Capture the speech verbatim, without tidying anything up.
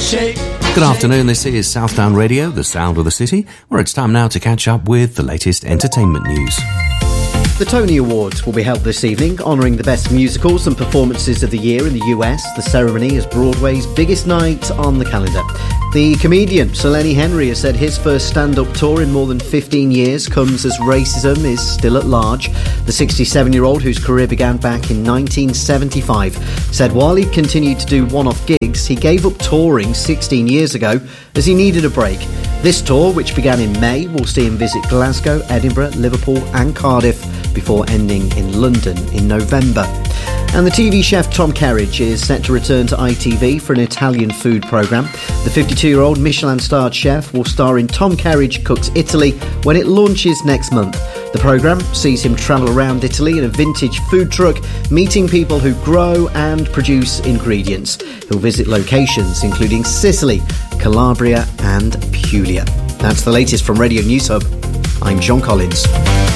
shake. Good afternoon, this is Southdown Radio, the sound of the city, where it's time now to catch up with the latest entertainment news. The Tony Awards will be held this evening, honouring the best musicals and performances of the year in the U S. The ceremony is Broadway's biggest night on the calendar. The comedian Sir Lenny Henry has said his first stand-up tour in more than fifteen years comes as racism is still at large. The sixty-seven-year-old, whose career began back in nineteen seventy-five, said while he continued to do one-off gigs, he gave up touring sixteen years ago as he needed a break. This tour, which began in May, will see him visit Glasgow, Edinburgh, Liverpool and Cardiff before ending in London in November. And the T V chef Tom Kerridge is set to return to I T V for an Italian food programme. The fifty-two-year-old Michelin-starred chef will star in Tom Kerridge Cooks Italy when it launches next month. The programme sees him travel around Italy in a vintage food truck, meeting people who grow and produce ingredients. He'll visit locations including Sicily, Calabria and Puglia. That's the latest from Radio News Hub. I'm John Collins.